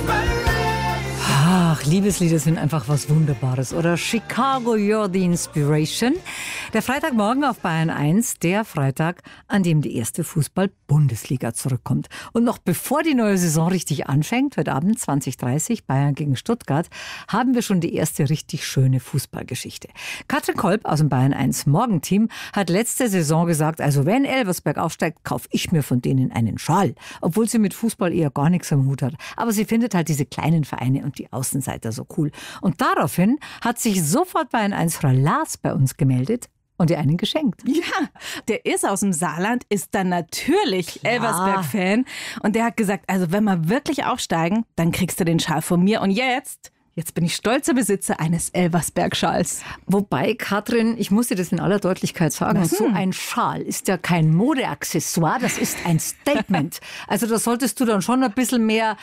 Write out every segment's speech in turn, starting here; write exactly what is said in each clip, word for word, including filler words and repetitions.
Ach, Liebeslieder sind einfach was Wunderbares. Oder Chicago, You're the Inspiration. Der Freitagmorgen auf Bayern eins, der Freitag, an dem die erste Fußball-Bundesliga zurückkommt. Und noch bevor die neue Saison richtig anfängt, heute Abend zwanzig Uhr dreißig, Bayern gegen Stuttgart, haben wir schon die erste richtig schöne Fußballgeschichte. Katrin Kolb aus dem Bayern eins Morgenteam hat letzte Saison gesagt, also wenn Elversberg aufsteigt, kaufe ich mir von denen einen Schal. Obwohl sie mit Fußball eher gar nichts am Hut hat. Aber sie findet halt diese kleinen Vereine und die Außenseiter so cool. Und daraufhin hat sich sofort Bayern eins Frau Lars bei uns gemeldet und ihr einen geschenkt. Ja, der ist aus dem Saarland, ist dann natürlich Elversberg-Fan. Und der hat gesagt, also wenn wir wirklich aufsteigen, dann kriegst du den Schal von mir. Und jetzt... Jetzt bin ich stolzer Besitzer eines Elversberg-Schals. Wobei, Katrin, ich muss dir das in aller Deutlichkeit sagen, Was so denn? ein Schal ist ja kein Modeaccessoire, das ist ein Statement. Also da solltest du dann schon ein bisschen mehr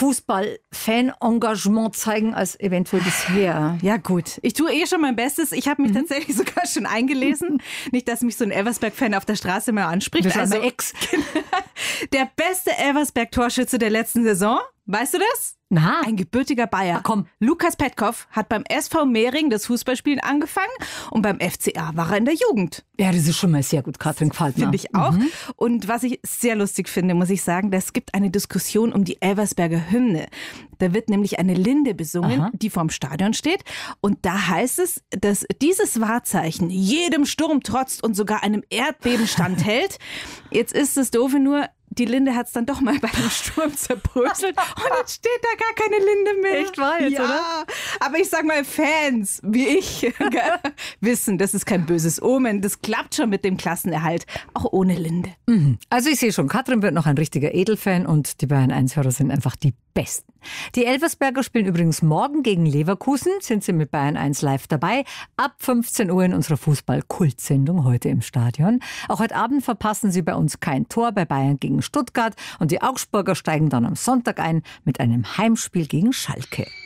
Fußball-Fan-Engagement zeigen als eventuell bisher. Ja gut, ich tue eh schon mein Bestes. Ich habe mich Mhm. tatsächlich sogar schon eingelesen. Nicht, dass mich so ein Elversberg-Fan auf der Straße mehr anspricht. Das ist Also mein Ex. der beste Elversberg-Torschütze der letzten Saison. Weißt du das? Na, Ein gebürtiger Bayer. Ach, komm. Lukas Petkov hat beim S V Mehring das Fußballspielen angefangen und beim F C A war er in der Jugend. ja, das ist schon mal sehr gut, Katrin, gefällt mir. Finde ich auch. Und was ich sehr lustig finde, muss ich sagen, es gibt eine Diskussion um die Elversberger Hymne. Da wird nämlich eine Linde besungen, Aha. die vorm Stadion steht. Und da heißt es, dass dieses Wahrzeichen jedem Sturm trotzt und sogar einem Erdbeben standhält. Jetzt ist das Doofe nur, die Linde hat es dann doch mal bei dem Sturm zerbröselt und jetzt steht da gar keine Linde mehr. Echt wahr jetzt, ja, oder? Aber ich sag mal, Fans wie ich gell, wissen, das ist kein böses Omen. Das klappt schon mit dem Klassenerhalt, auch ohne Linde. Also ich sehe schon, Katrin wird noch ein richtiger Edelfan und die Bayern eins Hörer sind einfach die Besten. Die Elversberger spielen übrigens morgen gegen Leverkusen, sind sie mit Bayern eins live dabei, ab fünfzehn Uhr in unserer Fußball-Kultsendung heute im Stadion. Auch heute Abend verpassen sie bei uns kein Tor bei Bayern gegen Stuttgart und die Augsburger steigen dann am Sonntag ein mit einem Heimspiel gegen Schalke.